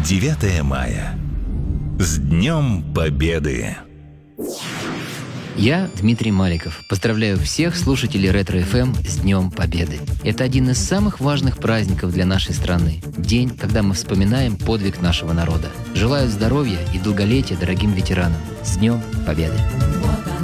9 мая. С Днем Победы! Я Дмитрий Маликов. Поздравляю всех слушателей Ретро-ФМ с Днем Победы. Это один из самых важных праздников для нашей страны. День, когда мы вспоминаем подвиг нашего народа. Желаю здоровья и долголетия дорогим ветеранам. С Днем Победы!